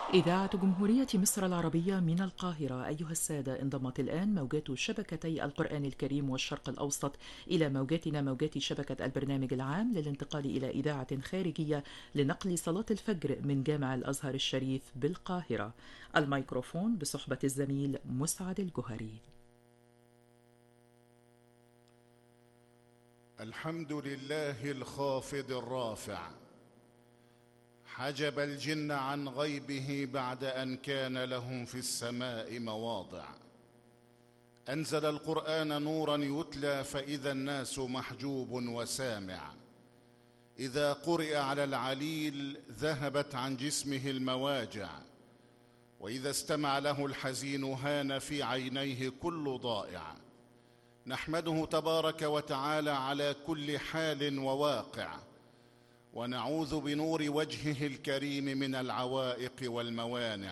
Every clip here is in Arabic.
إذاعة جمهورية مصر العربية من القاهرة. أيها السادة، انضمت الآن موجات شبكتي القرآن الكريم والشرق الأوسط إلى موجاتنا، موجات شبكة البرنامج العام، للانتقال إلى إذاعة خارجية لنقل صلاة الفجر من جامع الأزهر الشريف بالقاهرة. الميكروفون بصحبة الزميل مسعد الجهري. الحمد لله الخافض الرافع، حجب الجن عن غيبه بعد أن كان لهم في السماء مواضع. أنزل القرآن نورا يتلى فإذا الناس محجوب وسامع. إذا قرئ على العليل ذهبت عن جسمه المواجع، وإذا استمع له الحزين هان في عينيه كل ضائع. نحمده تبارك وتعالى على كل حال وواقع، ونعوذ بنور وجهه الكريم من العوائق والموانع،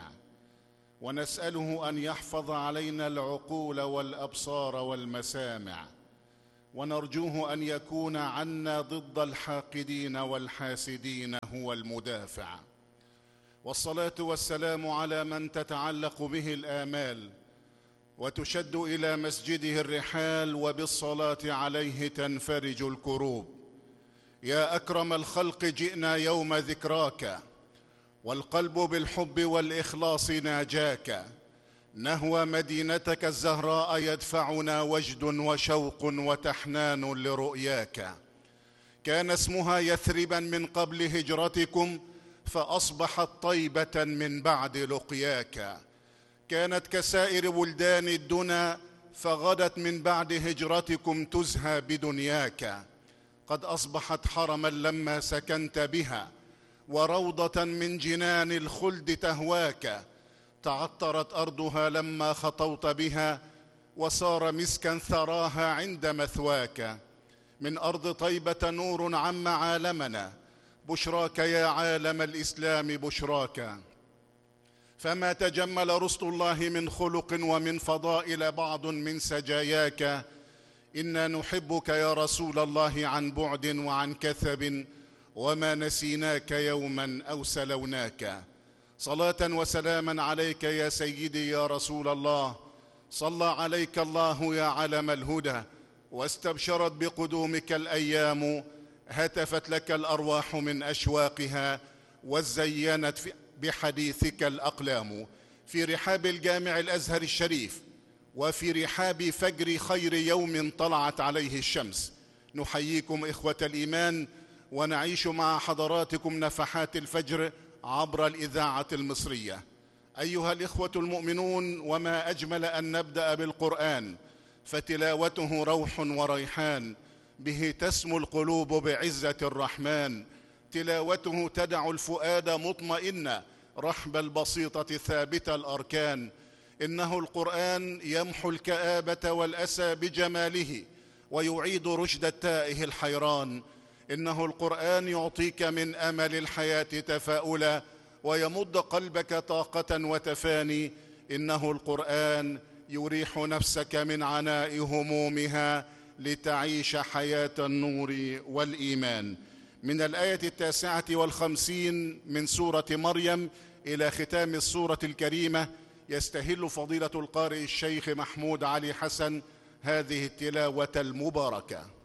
ونسأله أن يحفظ علينا العقول والأبصار والمسامع، ونرجوه أن يكون عنا ضد الحاقدين والحاسدين هو المدافع. والصلاة والسلام على من تتعلق به الآمال وتشد إلى مسجده الرحال، وبالصلاة عليه تنفرج الكروب. يا أكرم الخلق جئنا يوم ذكراك، والقلب بالحب والإخلاص ناجاك. نهوى مدينتك الزهراء يدفعنا وجد وشوق وتحنان لرؤياك. كان اسمها يثربا من قبل هجرتكم، فأصبحت طيبة من بعد لقياك. كانت كسائر بلدان الدنا، فغدت من بعد هجرتكم تزهى بدنياك. قد أصبحت حرما لما سكنت بها، وروضة من جنان الخلد تهواك. تعطرت أرضها لما خطوت بها، وصار مسكا ثراها عند مثواك. من أرض طيبة نور عم عالمنا، بشراك يا عالم الإسلام بشراك. فما تجمل رسل الله من خلق ومن فضائل بعض من سجاياك. إنا نحبك يا رسول الله عن بعد وعن كثب، وما نسيناك يوما أو سلوناك. صلاة وسلاما عليك يا سيدي يا رسول الله، صلى عليك الله يا علم الهدى، واستبشرت بقدومك الأيام، هتفت لك الأرواح من أشواقها، وزينت بحديثك الأقلام. في رحاب الجامع الأزهر الشريف، وفي رحاب فجر خير يوم طلعت عليه الشمس، نحييكم إخوة الإيمان، ونعيش مع حضراتكم نفحات الفجر عبر الإذاعة المصرية. أيها الإخوة المؤمنون، وما أجمل أن نبدأ بالقرآن، فتلاوته روح وريحان، به تسمو القلوب بعزة الرحمن. تلاوته تدع الفؤاد مطمئنا، رحب البسيطة ثابت الأركان. إنه القرآن يمحو الكآبة والأسى بجماله، ويعيد رشد التائه الحيران. إنه القرآن يعطيك من أمل الحياة تفاؤلا، ويمد قلبك طاقة وتفاني. إنه القرآن يريح نفسك من عناء همومها، لتعيش حياة النور والإيمان. من الآية 59 من سورة مريم إلى ختام السورة الكريمة، يستهل فضيلة القارئ الشيخ محمود علي حسن هذه التلاوة المباركة.